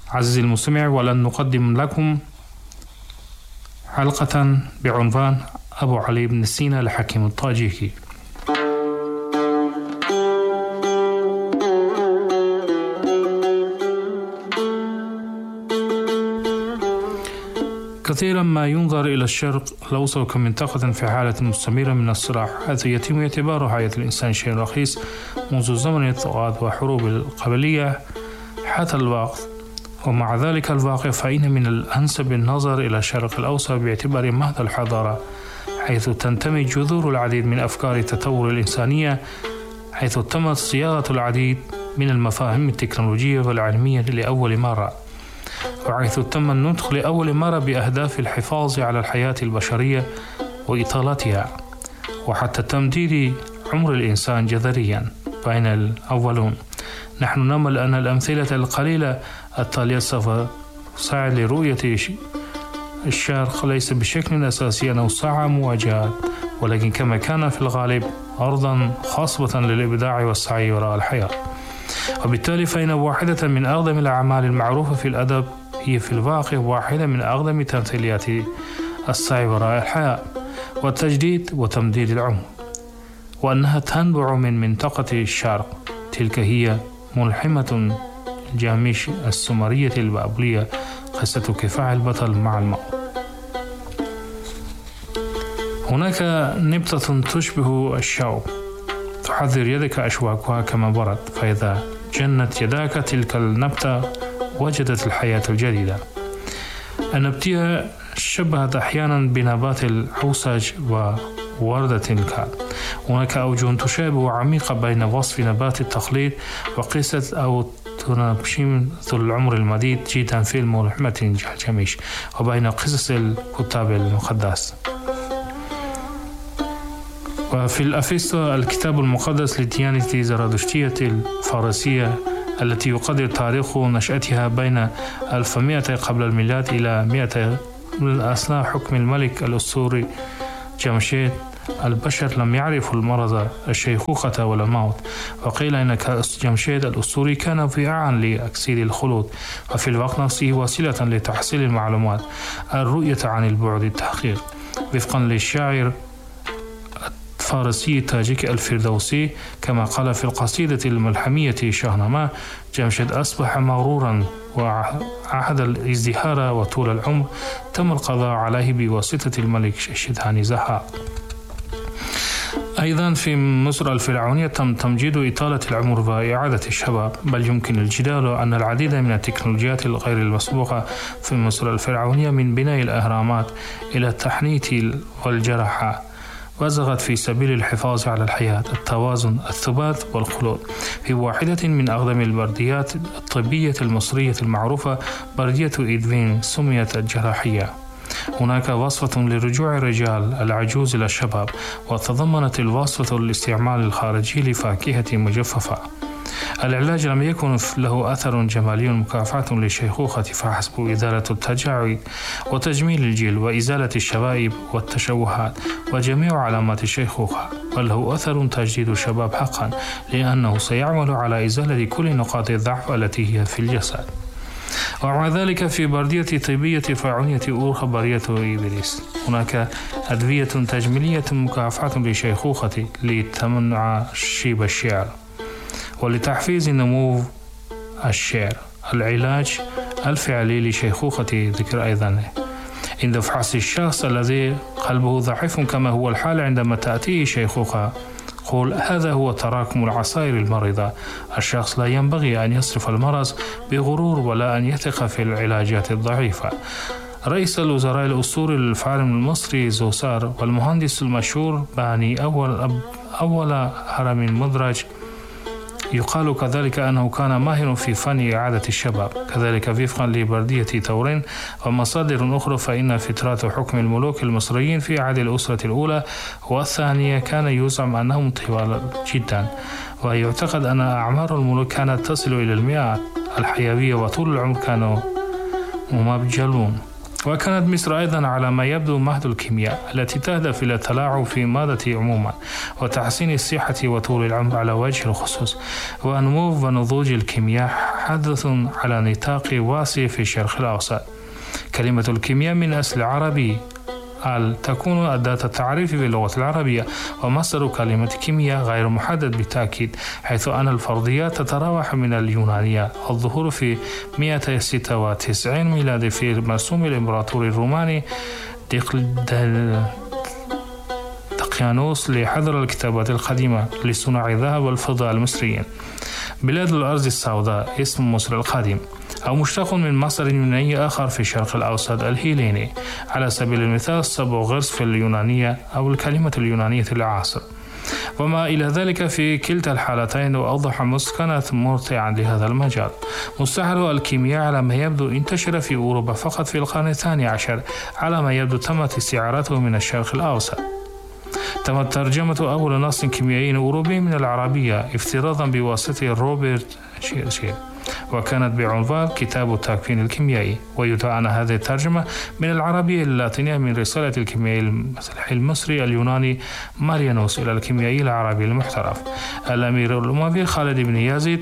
عزيزي المستمع، ولن نقدم لكم حلقة بعنوان أبو علي بن سينا الحكيم الطاجيكي. كثيرا ما ينظر إلى الشرق الأوسط كمنطقة في حالة مستمرة من الصراع، حيث يتم اعتبار حياة الإنسان شيء رخيص منذ زمن الطغاة وحروب القبلية حتى الوقت. ومع ذلك الواقع فإن من الأنسب النظر إلى الشرق الأوسط باعتبار مهد الحضارة، حيث تنتمي جذور العديد من أفكار التطور الإنسانية، حيث تمت صياغة العديد من المفاهيم التكنولوجية والعلمية لأول مرة، وحيث تم النطق لأول مرة بأهداف الحفاظ على الحياة البشرية وإطالتها، وحتى تمديد عمر الإنسان جذريا بين الأولون. نحن نأمل أن الأمثلة القليلة التالية سوف تساعد لرؤية الشرق ليس بشكل أساسي أنه ساعة مواجهات، ولكن كما كان في الغالب أرضا خصبة للإبداع والسعي وراء الحياة. وبالتالي فإن واحدة من أقدم الأعمال المعروفة في الأدب هي في الواقع واحدة من أقدم تمثيليات السعي وراء الحياة والتجديد وتمديد العمر، وأنها تنبع من منطقة الشرق. تلك هي ملحمة جاميش السومرية البابلية، قصة كفاح البطل مع الموت. هناك نبتة تشبه الشوك، تحذر يدك أشواكها كما برد، فإذا جنت يداك تلك النبتة وجدت الحياة الجديدة. النبتية شبهت أحيانا بنبات العوسج ووردة الكاد. هناك أوجه تشابه عميقة بين وصف نبات التقليد وقصة أو تنبشيم ذو العمر المديد جدا في ملحمة جاميش، وبين قصص الكتاب المقدس. وفي الأفسطة الكتاب المقدس للديانة زرادشتية الفارسية التي يقدر تاريخ نشأتها بين 1100 قبل الميلاد إلى 100 من أثناء حكم الملك الأسطوري جمشيد، البشر لم يعرفوا المرض، الشيخوخة ولا الموت. وقيل إن جمشيد الأسطوري كان ضياعا لأكسير الخلود، وفي الوقت نفسه وسيلة لتحصيل المعلومات، الرؤية عن البعد، التحقيق. وفقا للشاعر الفارسي التاجيكي الفردوسي كما قال في القصيدة الملحمية شاهنامة: جمشيد أصبح مغرورا وعهد الازدهار وطول العمر تم القضاء عليه بواسطة الملك شدهاني زهاء. أيضا في مصر الفرعونية تم تمجيد إطالة العمر وإعادة الشباب، بل يمكن الجدال أن العديد من التكنولوجيات الغير المسبوقة في مصر الفرعونية من بناء الأهرامات إلى التحنيط والجراحة وزغت في سبيل الحفاظ على الحياة، التوازن، الثبات والخلود. في واحدة من أقدم البرديات الطبية المصرية المعروفة، بردية إدوين، سميت الجراحية. هناك وصفة لرجوع الرجال العجوز إلى الشباب، وتضمنت الوصفة الاستعمال الخارجي لفاكهة مجففة. العلاج لم يكن له أثر جمالي مكافأة للشيخوخة فحسب، إزالة التجاعيد وتجميل الجلد وإزالة الشوائب والتشوهات وجميع علامات الشيخوخة، بل له أثر تجديد الشباب حقا، لأنه سيعمل على إزالة كل نقاط الضعف التي هي في الجسد. ومع ذلك في بردية طبية فرعونية أخرى، بردية إبليس، هناك أدوية تجميلية مكافأة للشيخوخة لتمنع شيب الشعر ولتحفيز نمو الشعر. العلاج الفعلي لشيخوخة ذكر أيضا عند فحص الشخص الذي قلبه ضعيف كما هو الحال عندما تأتيه شيخوخة، قول: هذا هو تراكم العصائر المرضى. الشخص لا ينبغي أن يصرف المرض بغرور ولا أن يثق في العلاجات الضعيفة. رئيس الوزراء الأسطوري الفعلم المصري زوسار والمهندس المشهور باني أول هرم مدرج، يقال كذلك أنه كان ماهر في فن إعادة الشباب. كذلك وفقا لبردية تورين ومصادر أخرى، فإن فترات حكم الملوك المصريين في عهد الأسرة الأولى والثانية كان يزعم أنهم طوال جدا، ويعتقد أن أعمار الملوك كانت تصل إلى 100 الحيوية، وطول العمر كانوا ممجلون. وكانت مصر أيضا على ما يبدو مهد الكيمياء التي تهدف إلى التلاعب في المادة عموما وتحسين الصحة وطول العمر على وجه الخصوص. ونمو ونضوج الكيمياء حدث على نطاق واسع في الشرق الأوسط. كلمة الكيمياء من أصل عربي تكون أداة التعريف في اللغة العربية، ومصدر كلمة كيمياء غير محدد بالتأكيد، حيث أن الفرضيات تتراوح من اليونانية. الظهور في 196 ميلادي في مرسوم الإمبراطور الروماني دقيانوس لحضر الكتابات القديمة لصناع الذهب والفضة المصريين. بلاد الأرض السوداء اسم مصر القديم، أو مشتق من مصدر يوناني آخر في الشرق الأوسط الهيليني. على سبيل المثال سبوغرس في اليونانية أو الكلمة اليونانية العصر. وما إلى ذلك في كلتا الحالتين وأوضح مصر كانت مرتعا لهذا المجال. مصطلح الكيمياء على ما يبدو انتشر في أوروبا فقط في القرن الثاني عشر، على ما يبدو تمت استعارته من الشرق الأوسط. تمت ترجمة أول نص كيميائي أوروبي من العربية افتراضا بواسطة روبرت شير، وكانت بعنوان كتاب التكوين الكيميائي. ويدعى أن هذه الترجمة من العربية اللاتينية من رسالة الكيميائي المصري اليوناني ماريانوس إلى الكيميائي العربي المحترف الأمير الأموي خالد بن يزيد.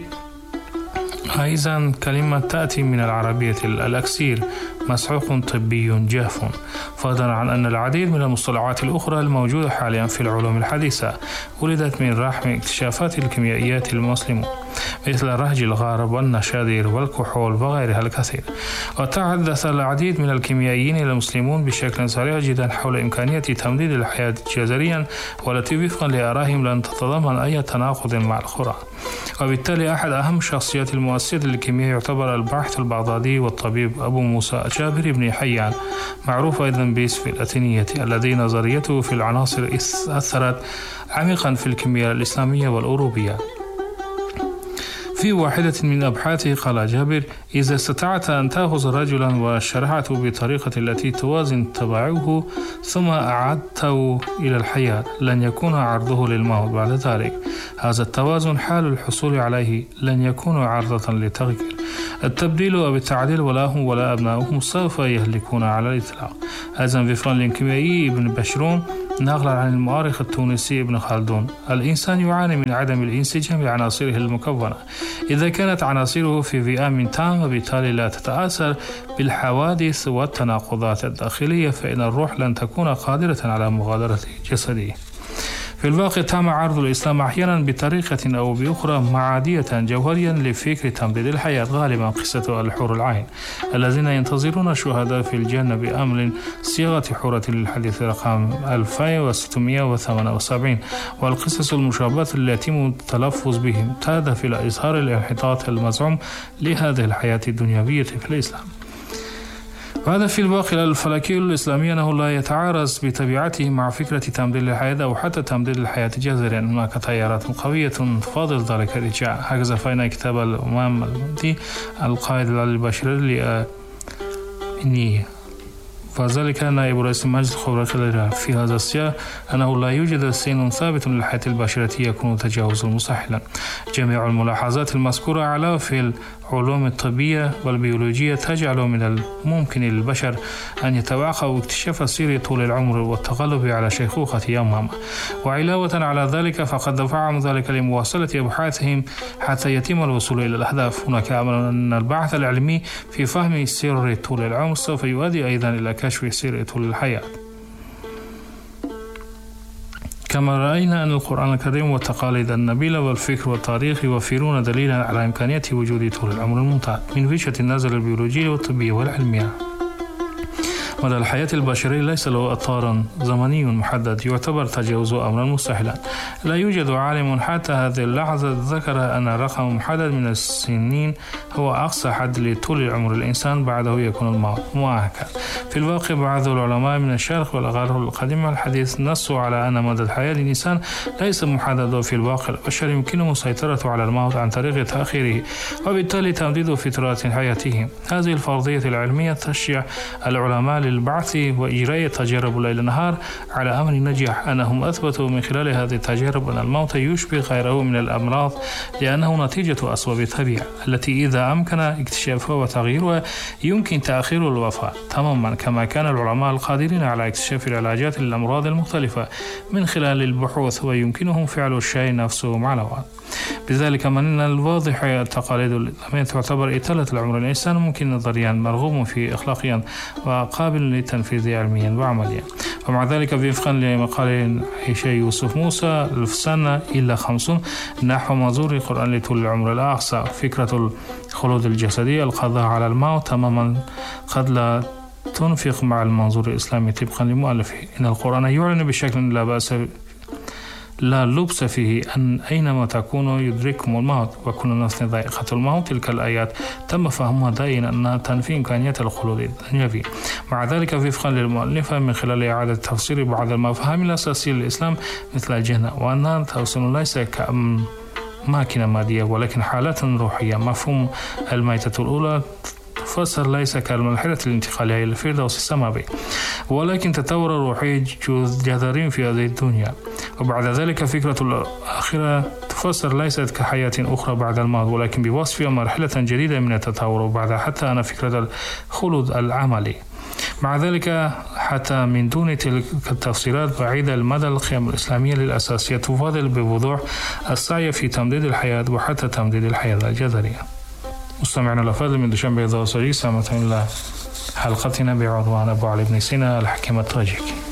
أيضا كلمة تأتي من العربية الأكسير مسحوق طبي جاف، فضلا عن أن العديد من المصطلحات الأخرى الموجودة حاليا في العلوم الحديثة ولدت من رحم اكتشافات الكيميائيات المسلمون، مثل رهج الغارب والنشادر والكحول وغيرها الكثير. وتحدث العديد من الكيميائيين المسلمون بشكل سريع جدا حول إمكانية تمديد الحياة جذريا، والتي وفقا لآرائهم لن تتضمن أي تناقض مع القرآن. وبالتالي أحد أهم الشخصيات المؤثرة للكيمياء يعتبر الباحث البغدادي والطبيب أبو موسى جابر بن حيان، معروف أيضا باسم اللاتينية، الذي نظريته في العناصر أثرت عميقا في الكيمياء الإسلامية والأوروبية. في واحدة من أبحاثه قال جابر: إذا استطعت أن تأخذ رجلا وشرحته بطريقة التي توازن طباعه ثم أعدته إلى الحياة لن يكون عرضه للموت بعد ذلك. هذا التوازن حال الحصول عليه لن يكون عرضة للتغيير. التبديل أو التعديل ولا هم ولا أبنائهم سوف يهلكون على الإطلاق. أيضا وفقا للكيميائي ابن بشرون نقلا عن المؤرخ التونسي ابن خلدون: الإنسان يعاني من عدم الانسجام بعناصره المكونة. إذا كانت عناصره في وئام تام وبالتالي لا تتأثر بالحوادث والتناقضات الداخلية، فإن الروح لن تكون قادرة على مغادرة جسده. في الواقع تم عرض الإسلام أحيانا بطريقة أو بأخرى معادية جوهريا لفكر تمديد الحياة، غالبا قصة الحور العين الذين ينتظرون الشهداء في الجنة بأمر صيغة حورة للحديث رقم 2678، والقصص المشابهة التي يتم التلفظ بهم تهدف إلى إظهار الانحطاط المزعوم لهذه الحياة الدنيوية في الإسلام. وهذا في الواقع الفلكي الإسلامي أنه لا يتعارض بطبيعته مع فكرة تمديد الحياة أو حتى تمديد الحياة جذريا. هناك تيارات قوية تفضل ذلك الإرجاع. هكذا فإن كتاب الإمام المهدي القائد البشري وذلك نائب رئيس مجلس الخبراء في هذا السياق أنه لا يوجد سن ثابت للحياة البشرية يكون تجاوزا مستحيلا. جميع الملاحظات المذكورة على في العلوم الطبية والبيولوجية تجعل من الممكن للبشر أن يتوقعوا اكتشاف سر طول العمر والتغلب على شيخوخة يومهم. وعلاوة على ذلك فقد دفعهم ذلك لمواصلة أبحاثهم حتى يتم الوصول إلى الأهداف. هناك أمل أن البحث العلمي في فهم سر طول العمر سوف يؤدي أيضا إلى كشف سر طول الحياة. كما رأينا أن القرآن الكريم والتقاليد النبيلة والفكر والتاريخ يوفرون دليلا على إمكانية وجود طول العمر الممتد من وجهة النظر البيولوجية والطبية والعلمية. مدى الحياة البشرية ليس له إطار زمني محدد يعتبر تجاوزه أمرا مستحيلا. لا يوجد عالم حتى هذه اللحظة ذكر أن رقم محدد من السنين هو أقصى حد لطول عمر الإنسان بعده يكون الموت مؤكد. في الواقع بعض العلماء من الشرق والغرب القديم والحديث نصوا على أن مدى الحياة للإنسان ليس محددا. في الواقع البشر يمكنه السيطرة على الموت عن طريق تأخيره وبالتالي تمديد فترات حياته. هذه الفرضية العلمية تشجع العلماء البعث وإجراء تجارب ليل نهار على أمل نجاح، أنهم أثبتوا من خلال هذه التجارب أن الموت يشبه غيره من الأمراض لأنه نتيجة أسباب الطبيعة التي إذا أمكن اكتشافها وتغييرها يمكن تأخير الوفاة تماما، كما كان العلماء القادرين على اكتشاف العلاجات للأمراض المختلفة من خلال البحوث ويمكنهم فعل الشيء نفسه مع الوقت. بذلك من الواضح التقاليد الإسلامية تعتبر إطالة العمر الإنسان ممكن نظريا مرغوب فيه أخلاقيا وقابل للتنفيذ علميا وعمليا. ومع ذلك وفقا لمقال عيشة يوسف موسى 1000 سنة إلا 50 نحو منظور القرآن لطول العمر الأقصى، فكرة الخلود الجسدي القضاء على الموت تماما قد لا تنفق مع المنظور الإسلامي طبقا لمؤلفه. إن القرآن يعلن بشكل لا لبس فيه أن أينما تكونوا يدرككم الموت وكل نفس ذائقة الموت. تلك الآيات تم فهمها دائما أنها تنفي إمكانية الخلود الدنيوي. مع ذلك وفقا للمؤلفة من خلال إعادة تفسير بعض المفاهيم الأساسية للإسلام مثل الجنة وأنها توصل ليس كماكنة مادية ولكن حالات روحية. مفهوم الميتة الأولى تفسر ليس كالمرحلة الانتقالية إلى الفردوس السماوي ولكن تطور روحي جذري في هذه الدنيا. وبعد ذلك فكرة الآخرة تفسر ليست كحياة أخرى بعد الموت ولكن بوصفها مرحلة جديدة من التطور، وبعد حتى أنا فكرة الخلود العملي. مع ذلك حتى من دون تلك التفسيرات بعيدة المدى القيم الإسلامية للأساسية تفضل بوضوح السعي في تمديد الحياة وحتى تمديد الحياة الجذرية. مستمعنا الأفاضل من دوشنبه 12 سامة إلى حلقتنا بعنوان أبو علي بن سينا الحكيم التاجيكي.